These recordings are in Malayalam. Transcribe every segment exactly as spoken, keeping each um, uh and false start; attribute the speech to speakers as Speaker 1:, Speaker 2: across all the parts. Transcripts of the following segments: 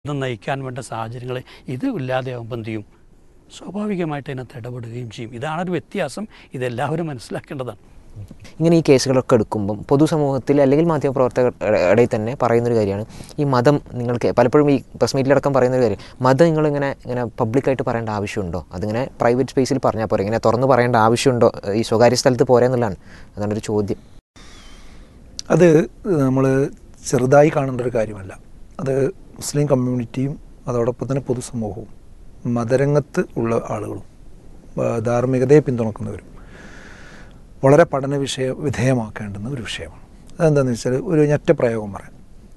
Speaker 1: നയിക്കാൻ വേണ്ട സാഹചര്യങ്ങൾ ഇത് ഇല്ലാതെയാകുമ്പോൾ എന്ത് ചെയ്യും? സ്വാഭാവികമായിട്ട് അതിനകത്ത് ഇടപെടുകയും ചെയ്യും. ഇതാണൊരു വ്യത്യാസം. ഇതെല്ലാവരും മനസ്സിലാക്കേണ്ടതാണ്.
Speaker 2: ഇങ്ങനെ ഈ കേസുകളൊക്കെ എടുക്കുമ്പം പൊതുസമൂഹത്തിൽ അല്ലെങ്കിൽ മാധ്യമപ്രവർത്തകരുടെ ഇടയിൽ തന്നെ പറയുന്നൊരു കാര്യമാണ് ഈ മതം നിങ്ങൾക്ക് പലപ്പോഴും ഈ പ്രസ് മീറ്റിലടക്കം പറയുന്നൊരു കാര്യം, മതം നിങ്ങളിങ്ങനെ ഇങ്ങനെ പബ്ലിക്കായിട്ട് പറയേണ്ട ആവശ്യമുണ്ടോ? അതിങ്ങനെ പ്രൈവറ്റ് സ്പേസിൽ പറഞ്ഞാൽ പോരെ, ഇങ്ങനെ തുറന്ന് പറയേണ്ട ആവശ്യമുണ്ടോ? ഈ സ്വകാര്യ സ്ഥലത്ത് പോരെ എന്നുള്ളതാണ് അതാണ് ഒരു ചോദ്യം.
Speaker 3: അത് നമ്മൾ ചെറുതായി കാണേണ്ട ഒരു കാര്യമല്ല. അത് മുസ്ലിം കമ്മ്യൂണിറ്റിയും അതോടൊപ്പം തന്നെ പൊതുസമൂഹവും മതരംഗത്ത് ഉള്ള ആളുകളും ധാർമ്മികതയെ പിന്തുണക്കുന്നവരും വളരെ പഠന വിഷയ വിധേയമാക്കേണ്ടുന്ന ഒരു വിഷയമാണ്. അതെന്താണെന്ന് വെച്ചാൽ ഒരു ഞെറ്റ പ്രയോഗം പറയാം.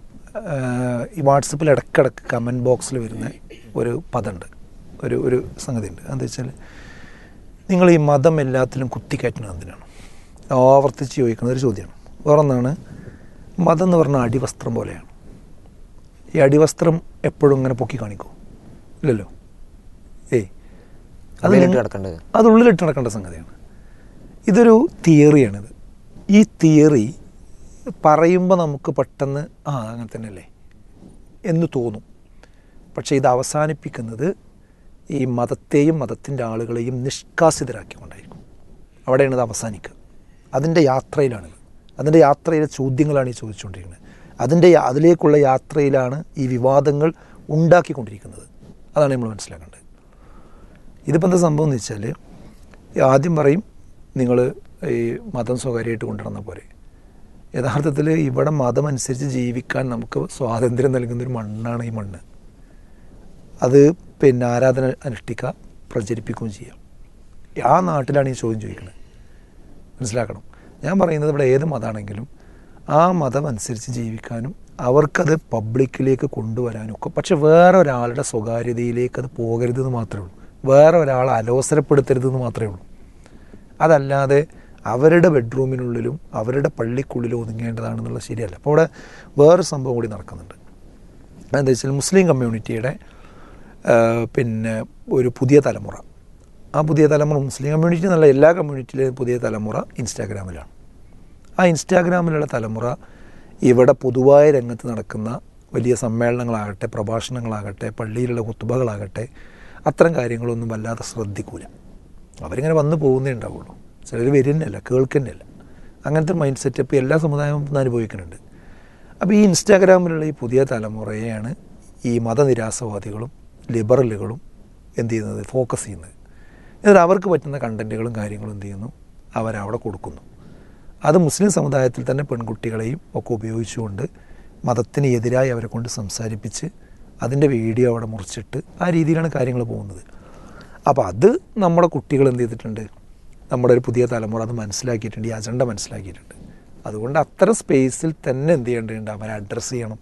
Speaker 3: ഈ വാട്സപ്പിൽ ഇടയ്ക്കിടയ്ക്ക് കമൻറ്റ് ബോക്സിൽ വരുന്ന ഒരു പദമുണ്ട്, ഒരു ഒരു സംഗതി ഉണ്ട്. എന്താ വെച്ചാൽ നിങ്ങൾ ഈ മതം എല്ലാത്തിലും കുത്തിക്കയറ്റുന്നത് എന്തിനാണ്? ആവർത്തിച്ച് ചോദിക്കുന്ന ഒരു ചോദ്യമാണ്. വേറൊന്നാണ്, മതം എന്ന് പറഞ്ഞാൽ അടിവസ്ത്രം പോലെയാണ്. ഈ അടിവസ്ത്രം എപ്പോഴും ഇങ്ങനെ പൊക്കി കാണിക്കും ഇല്ലല്ലോ. ഏയ് അത് അത് ഉള്ളിലിട്ട് നടക്കേണ്ട സംഗതിയാണ്. ഇതൊരു തിയറിയാണിത്. ഈ തിയറി പറയുമ്പോൾ നമുക്ക് പെട്ടെന്ന് ആ അങ്ങനെ തന്നെയല്ലേ എന്ന് തോന്നും. പക്ഷേ ഇത് അവസാനിപ്പിക്കുന്നത് ഈ മതത്തെയും മതത്തിൻ്റെ ആളുകളെയും നിഷ്കാസിതരാക്കിക്കൊണ്ടായിരിക്കും. അവിടെയാണ് ഇത് അവസാനിക്കുക. അതിൻ്റെ യാത്രയിലാണിത്. അതിൻ്റെ യാത്രയിലെ ചോദ്യങ്ങളാണ് ഈ ചോദിച്ചുകൊണ്ടിരിക്കുന്നത്. അതിൻ്റെ അതിലേക്കുള്ള യാത്രയിലാണ് ഈ വിവാദങ്ങൾ ഉണ്ടാക്കിക്കൊണ്ടിരിക്കുന്നത്. അതാണ് നമ്മൾ മനസ്സിലാക്കേണ്ടത്. ഇതിപ്പോൾ എന്താ സംഭവം എന്ന് വെച്ചാൽ, ആദ്യം പറയും നിങ്ങൾ ഈ മതം സ്വകാര്യമായിട്ട് കൊണ്ടുവന്ന പോലെ. യഥാർത്ഥത്തിൽ ഇവിടെ മതം അനുസരിച്ച് ജീവിക്കാൻ നമുക്ക് സ്വാതന്ത്ര്യം നൽകുന്നൊരു മണ്ണാണ് ഈ മണ്ണ്. അത് പിന്നെ ആരാധന അനുഷ്ഠിക്കുക, പ്രചരിപ്പിക്കുകയും ചെയ്യാം. ആ നാട്ടിലാണ് ഈ ചോദ്യം ചോദിക്കുന്നത്. മനസ്സിലാക്കണം. ഞാൻ പറയുന്നത് ഇവിടെ ഏത് മതമാണെങ്കിലും ആ മതം അനുസരിച്ച് ജീവിക്കാനും അവർക്കത് പബ്ലിക്കിലേക്ക് കൊണ്ടുവരാനും ഒക്കെ, പക്ഷെ വേറെ ഒരാളുടെ സ്വകാര്യതയിലേക്ക് അത് പോകരുതെന്ന് മാത്രമേ ഉള്ളൂ. വേറെ ഒരാളെ അലോസരപ്പെടുത്തരുതെന്ന് മാത്രമേ ഉള്ളൂ. അതല്ലാതെ അവരുടെ ബെഡ്റൂമിനുള്ളിലും അവരുടെ പള്ളിക്കുള്ളിലും ഒതുങ്ങേണ്ടതാണെന്നുള്ളത് ശരിയല്ല. അപ്പോൾ അവിടെ വേറൊരു സംഭവം കൂടി നടക്കുന്നുണ്ട്. എന്താ വെച്ചാൽ മുസ്ലിം കമ്മ്യൂണിറ്റിയുടെ പിന്നെ ഒരു പുതിയ തലമുറ, ആ പുതിയ തലമുറ മുസ്ലിം കമ്മ്യൂണിറ്റി എന്നല്ല എല്ലാ കമ്മ്യൂണിറ്റിയിലെയും പുതിയ തലമുറ ഇൻസ്റ്റാഗ്രാമിലാണ്. ആ ഇൻസ്റ്റാഗ്രാമിലുള്ള തലമുറ ഇവിടെ പൊതുവായ രംഗത്ത് നടക്കുന്ന വലിയ സമ്മേളനങ്ങളാകട്ടെ, പ്രഭാഷണങ്ങളാകട്ടെ, പള്ളിയിലുള്ള കുത്തുബകളാകട്ടെ, അത്തരം കാര്യങ്ങളൊന്നും വല്ലാതെ ശ്രദ്ധിക്കൂല. അവരിങ്ങനെ വന്നു പോകുന്നേ ഉണ്ടാവുള്ളൂ. ചിലർ വരുന്നല്ല, കേൾക്കുന്നല്ല. അങ്ങനത്തെ മൈൻഡ് സെറ്റപ്പ് എല്ലാ സമുദായവും അനുഭവിക്കുന്നുണ്ട്. അപ്പോൾ ഈ ഇൻസ്റ്റാഗ്രാമിലുള്ള ഈ പുതിയ തലമുറയെയാണ് ഈ മതനിരാസവാദികളും ലിബറലുകളും എന്ത് ചെയ്യുന്നത്, ഫോക്കസ് ചെയ്യുന്നത്. എന്നിട്ട് അവർക്ക് പറ്റുന്ന കണ്ടൻറ്റുകളും കാര്യങ്ങളും എന്ത് ചെയ്യുന്നു, അവരവിടെ കൊടുക്കുന്നു. അത് മുസ്ലിം സമുദായത്തിൽ തന്നെ പെൺകുട്ടികളെയും ഒക്കെ ഉപയോഗിച്ചുകൊണ്ട് മതത്തിന് എതിരായി അവരെ കൊണ്ട് സംസാരിപ്പിച്ച് അതിൻ്റെ വീഡിയോ അവിടെ മുറിച്ചിട്ട് ആ രീതിയിലാണ് കാര്യങ്ങൾ പോകുന്നത്. അപ്പോൾ അത് നമ്മുടെ കുട്ടികൾ എന്ത് ചെയ്തിട്ടുണ്ട്, നമ്മുടെ ഒരു പുതിയ തലമുറ അത് മനസ്സിലാക്കിയിട്ടുണ്ട്, ഈ അജണ്ട മനസ്സിലാക്കിയിട്ടുണ്ട്. അതുകൊണ്ട് അത്തരം സ്പേസിൽ തന്നെ എന്ത് ചെയ്യേണ്ടതുണ്ട്, അവരെ അഡ്രസ്സ് ചെയ്യണം.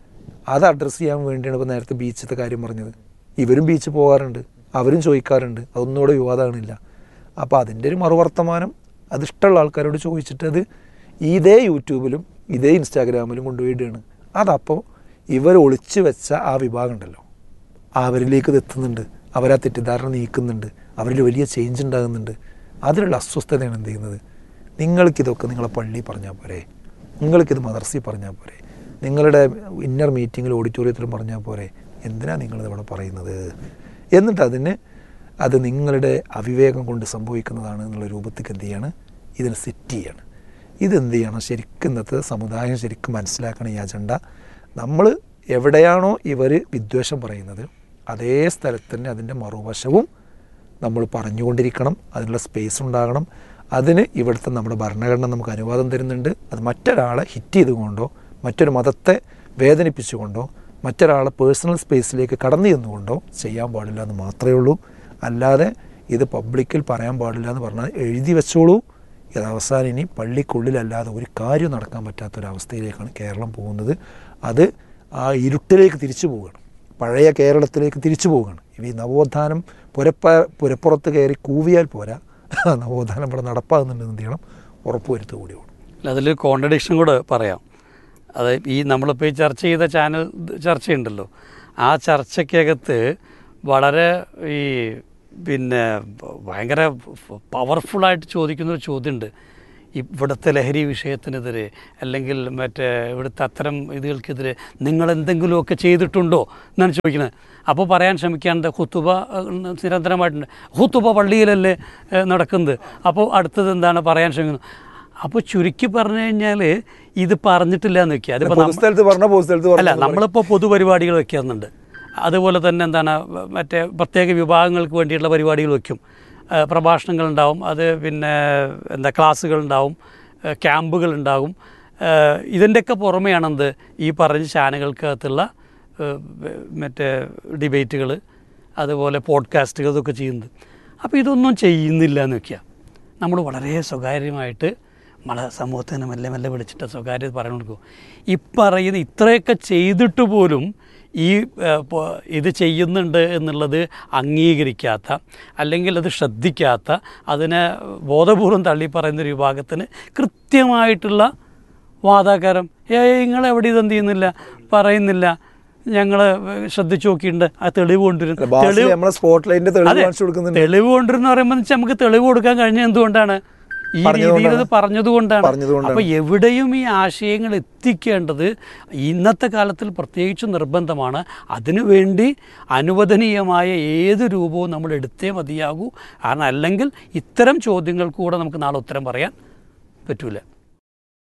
Speaker 3: അത് അഡ്രസ്സ് ചെയ്യാൻ വേണ്ടിയാണ് ഇപ്പോൾ നേരത്തെ ബീച്ചത്തെ കാര്യം പറഞ്ഞത്. ഇവരും ബീച്ച് പോകാറുണ്ട്, അവരും ചോദിക്കാറുണ്ട്, അതൊന്നുകൂടെ വിവാദമാണില്ല. അപ്പോൾ അതിൻ്റെ ഒരു മറുവർത്തമാനം അത് ഇഷ്ടമുള്ള ആൾക്കാരോട് ചോദിച്ചിട്ട് അത് ഇതേ യൂട്യൂബിലും ഇതേ ഇൻസ്റ്റാഗ്രാമിലും കൊണ്ടുപോയിടുകയാണ്. അതപ്പോൾ ഇവർ ഒളിച്ചു വെച്ച ആ വിഭാഗം ഉണ്ടല്ലോ, അവരിലേക്ക് ഇത് എത്തുന്നുണ്ട്, അവരാ തെറ്റിദ്ധാരണ നീക്കുന്നുണ്ട്, അവരിൽ വലിയ ചേഞ്ച് ഉണ്ടാകുന്നുണ്ട്. അതിലുള്ള അസ്വസ്ഥതയാണ് എന്ത് ചെയ്യുന്നത്, നിങ്ങൾക്കിതൊക്കെ നിങ്ങളെ പള്ളി പറഞ്ഞാൽ പോരെ, നിങ്ങൾക്കിത് മദർസയിൽ പറഞ്ഞാൽ പോരെ, നിങ്ങളുടെ ഇന്നർ മീറ്റിങ്ങിൽ ഓഡിറ്റോറിയത്തിലും പറഞ്ഞാൽ പോരെ, എന്തിനാണ് നിങ്ങളിത് ഇവിടെ പറയുന്നത്? എന്നിട്ട് അതിന് അത് നിങ്ങളുടെ അവിവേകം കൊണ്ട് സംഭവിക്കുന്നതാണ് എന്നുള്ള രൂപത്തേക്ക് എന്ത് ചെയ്യാണ്, ഇതിനെ സെറ്റ് ചെയ്യാണ്. ഇതെന്ത് ചെയ്യണം, ശരിക്കും ഇന്നത്തെ സമുദായം ശരിക്കും മനസ്സിലാക്കണം ഈ അജണ്ട. നമ്മൾ എവിടെയാണോ ഇവർ വിദ്വേഷം പറയുന്നത് അതേ സ്ഥലത്ത് തന്നെ അതിൻ്റെ മറുവശവും നമ്മൾ പറഞ്ഞുകൊണ്ടിരിക്കണം. അതിനുള്ള സ്പേസ് ഉണ്ടാകണം. അതിന് ഇവിടുത്തെ നമ്മുടെ ഭരണഘടന നമുക്ക് അനുവാദം തരുന്നുണ്ട്. അത് മറ്റൊരാളെ ഹിറ്റ് ചെയ്തുകൊണ്ടോ മറ്റൊരു മതത്തെ വേദനിപ്പിച്ചുകൊണ്ടോ മറ്റൊരാളെ പേഴ്സണൽ സ്പേസിലേക്ക് കടന്നു ചെന്നുകൊണ്ടോ ചെയ്യാൻ പാടില്ല എന്ന് മാത്രമേ ഉള്ളൂ. അല്ലാതെ ഇത് പബ്ലിക്കിൽ പറയാൻ പാടില്ല എന്ന് പറഞ്ഞാൽ എഴുതി വെച്ചോളൂ. ഇത് അവസാനം ഇനി പള്ളിക്കുള്ളിലല്ലാതെ ഒരു കാര്യം നടക്കാൻ പറ്റാത്തൊരവസ്ഥയിലേക്കാണ് കേരളം പോകുന്നത്. അത് ആ ഇരുട്ടിലേക്ക് തിരിച്ചു പോവുകയാണ്, പഴയ കേരളത്തിലേക്ക് തിരിച്ചു പോവുകയാണ്. ഈ നവോത്ഥാനം പുരപ്പ പുരപ്പുറത്ത് കയറി കൂവിയാൽ പോരാ, നവോത്ഥാനം ഇവിടെ നടപ്പാകുന്നുണ്ടെന്ന് എന്ത് ചെയ്യണം, ഉറപ്പുവരുത്തുക കൂടി വേണം.
Speaker 1: അതിൽ കോൺട്രഡിക്ഷൻ കൂടെ പറയാം. അത് ഈ നമ്മളിപ്പോൾ ഈ ചർച്ച ചെയ്ത ചാനൽ ചർച്ചയുണ്ടല്ലോ, ആ ചർച്ചയ്ക്കകത്ത് വളരെ ഈ പിന്നെ ഭയങ്കര പവർഫുള്ളായിട്ട് ചോദിക്കുന്നൊരു ചോദ്യമുണ്ട്. ഇവിടുത്തെ ലഹരി വിഷയത്തിനെതിരെ അല്ലെങ്കിൽ മറ്റേ ഇവിടുത്തെ അത്തരം ഇതുകൾക്കെതിരെ നിങ്ങൾ എന്തെങ്കിലുമൊക്കെ ചെയ്തിട്ടുണ്ടോ എന്നാണ് ചോദിക്കുന്നത്. അപ്പോൾ പറയാൻ ശ്രമിക്കാണ്ട് ഖുത്തുബ നിരന്തരമായിട്ടുണ്ട്. ഖുത്തുബ പള്ളിയിലല്ലേ നടക്കുന്നത്, അപ്പോൾ അടുത്തത് എന്താണ് പറയാൻ ശ്രമിക്കുന്നത്. അപ്പോൾ ചുരുക്കി പറഞ്ഞു കഴിഞ്ഞാൽ ഇത് പറഞ്ഞിട്ടില്ല എന്ന് വെക്കുക. അതിപ്പോൾ അല്ല, നമ്മളിപ്പോൾ പൊതുപരിപാടികൾ വയ്ക്കുന്നുണ്ട്, അതുപോലെ തന്നെ എന്താണ് മറ്റേ പ്രത്യേക വിഭാഗങ്ങൾക്ക് വേണ്ടിയിട്ടുള്ള പരിപാടികൾ വയ്ക്കും, പ്രഭാഷണങ്ങളുണ്ടാവും, അത് പിന്നെ എന്താ ക്ലാസ്സുകളുണ്ടാവും, ക്യാമ്പുകളുണ്ടാകും. ഇതിൻ്റെയൊക്കെ പുറമെയാണെന്ത് ഈ പറഞ്ഞ ചാനലുകൾക്കകത്തുള്ള മറ്റേ ഡിബേറ്റുകൾ, അതുപോലെ പോഡ്കാസ്റ്റുകൾ, ഇതൊക്കെ ചെയ്യുന്നത്. അപ്പോൾ ഇതൊന്നും ചെയ്യുന്നില്ല എന്ന് വയ്ക്കുക. നമ്മൾ വളരെ സ്വകാര്യമായിട്ട് നമ്മളെ സമൂഹത്തിന് മെല്ലെ മെല്ലെ വിളിച്ചിട്ട് സ്വകാര്യത പറഞ്ഞു കൊടുക്കും. ഈ പറയുന്ന ഇത്രയൊക്കെ ചെയ്തിട്ട് പോലും ഈ ഇത് ചെയ്യുന്നുണ്ട് എന്നുള്ളത് അംഗീകരിക്കാത്ത, അല്ലെങ്കിൽ അത് ശ്രദ്ധിക്കാത്ത, അതിനെ ബോധപൂർവം തള്ളി പറയുന്നൊരു വിഭാഗത്തിന് കൃത്യമായിട്ടുള്ള വാതാകാരം, ഏ നിങ്ങളെവിടെ ഇതെന്ത് ചെയ്യുന്നില്ല, പറയുന്നില്ല, ഞങ്ങൾ ശ്രദ്ധിച്ചു നോക്കിയിട്ടുണ്ട്, ആ തെളിവ് കൊണ്ടുവരും. തെളിവ് കൊണ്ടുവരുന്ന പറയുമ്പോൾ നമുക്ക് തെളിവ് കൊടുക്കാൻ കഴിഞ്ഞ എന്തുകൊണ്ടാണ്? ഈ രീതിയിൽ അത് പറഞ്ഞതുകൊണ്ടാണ്. അപ്പോൾ എവിടെയും ഈ ആശയങ്ങൾ എത്തിക്കേണ്ടത് ഇന്നത്തെ കാലത്തിൽ പ്രത്യേകിച്ച് നിർബന്ധമാണ്. അതിനുവേണ്ടി അനുവദനീയമായ ഏത് രൂപവും നമ്മൾ എടുത്തേ മതിയാകൂ. കാരണം അല്ലെങ്കിൽ ഇത്തരം ചോദ്യങ്ങൾക്ക് കൂടെ നമുക്ക് നാളെ ഉത്തരം പറയാൻ പറ്റൂല.